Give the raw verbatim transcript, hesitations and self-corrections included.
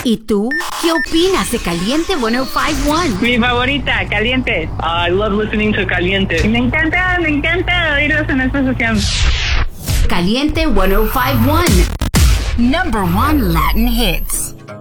¿Y tú? ¿Qué opinas de Caliente ciento cincuenta y uno? Mi favorita, Caliente. I love listening to Caliente. Me encanta, me encanta oírlos en esta sesión. Caliente ciento cincuenta y uno. Number one Latin hits.